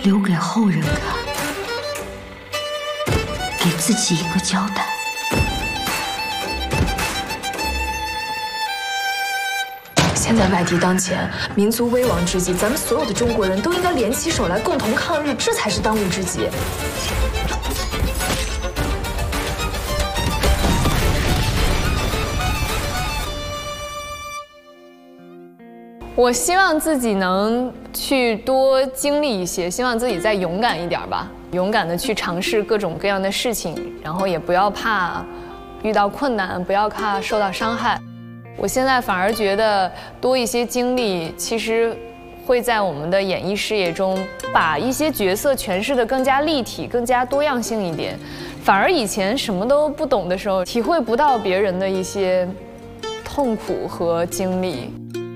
留给后人看，给自己一个交代。 现在外敌当前，民族危亡之际，咱们所有的中国人都应该联起手来，共同抗日，这才是当务之急。我希望自己能去多经历一些，希望自己再勇敢一点吧，勇敢的去尝试各种各样的事情，然后也不要怕遇到困难，不要怕受到伤害。我现在反而觉得多一些经历，其实会在我们的演艺事业中把一些角色诠释得更加立体、更加多样性一点。反而以前什么都不懂的时候，体会不到别人的一些痛苦和经历。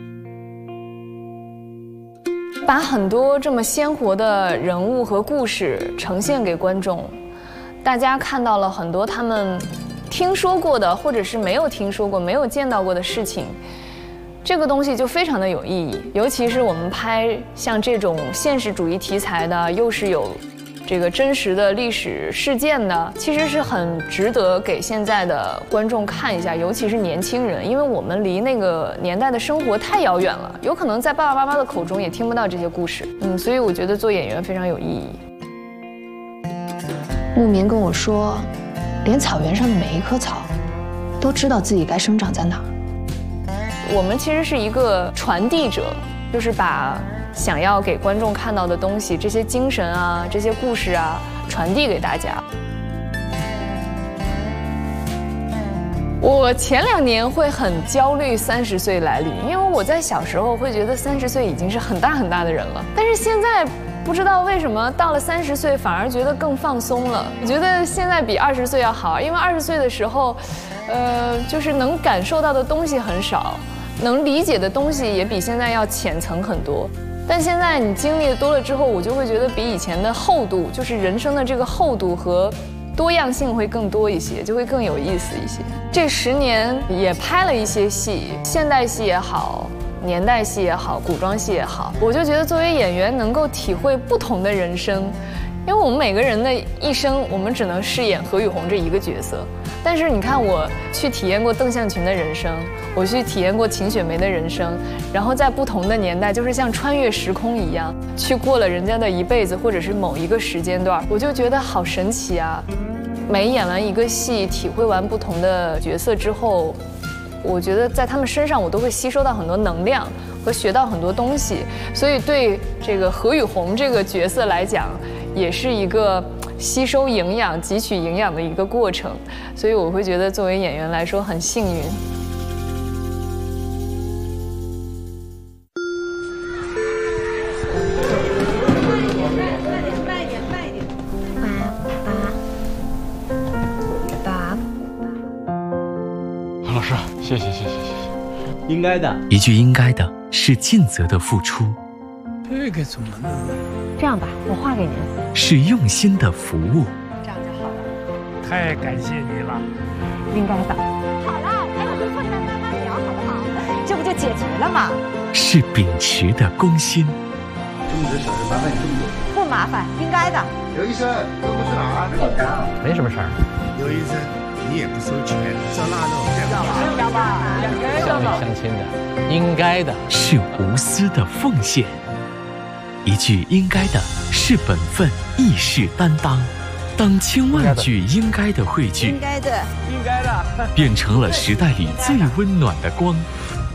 把很多这么鲜活的人物和故事呈现给观众，大家看到了很多他们听说过的，或者是没有听说过、没有见到过的事情，这个东西就非常的有意义。尤其是我们拍像这种现实主义题材的，又是有这个真实的历史事件的，其实是很值得给现在的观众看一下，尤其是年轻人，因为我们离那个年代的生活太遥远了，有可能在爸爸妈妈的口中也听不到这些故事。所以我觉得做演员非常有意义。 牧民跟我说，连草原上的每一棵草，都知道自己该生长在哪儿。 我们其实是一个传递者，就是把想要给观众看到的东西，这些精神啊，这些故事啊，传递给大家。我前2年会很焦虑30岁来临，因为我在小时候会觉得30岁已经是很大很大的人了，但是现在不知道为什么到了30岁反而觉得更放松了。我觉得现在比20岁要好，因为20岁的时候，就是能感受到的东西很少，能理解的东西也比现在要浅层很多。但现在你经历的多了之后，我就会觉得比以前的厚度，就是人生的这个厚度和多样性会更多一些，就会更有意思一些。这10年也拍了一些戏，现代戏也好，年代戏也好，古装戏也好，我就觉得作为演员能够体会不同的人生。因为我们每个人的一生，我们只能饰演何雨红这一个角色。但是你看，我去体验过邓向群的人生，我去体验过秦雪梅的人生，然后在不同的年代，就是像穿越时空一样，去过了人家的一辈子，或者是某一个时间段，我就觉得好神奇啊！每演完一个戏，体会完不同的角色之后，我觉得在他们身上，我都会吸收到很多能量和学到很多东西，所以对这个何雨红这个角色来讲，也是一个吸收营养、汲取营养的一个过程，所以我会觉得作为演员来说很幸运。 老师，谢谢。 应该的， 一句应该的是尽责的付出， 这个怎么弄？ 这样吧，我画给您。 是用心的服务。 这样就好了。 太感谢你了。 应该的。好了，还有回来慢慢聊，好不好？这不就解决了吗？ 是秉持的公心。 中午的小事麻烦你这么做。 不麻烦，应该的。 刘医生，这不是哪儿？ 没什么事儿。 刘医生，你也不收钱，照那弄。 要吧？ 乡里乡亲的，应该的。 是无私的奉献。一句应该的是本分，亦是担当。当千万句应该的汇聚， 应该的， 变成了时代里最温暖的光。